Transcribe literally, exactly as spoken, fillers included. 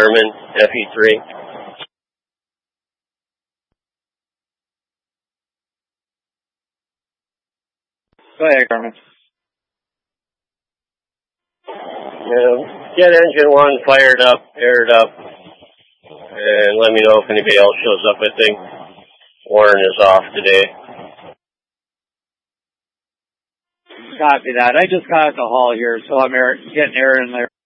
Garmin F E three. Go ahead, Garmin. Yeah, get engine one fired up, aired up, and let me know if anybody else shows up. I think Warren is off today. Copy that. I just got at the hall here, so I'm air, getting air in there.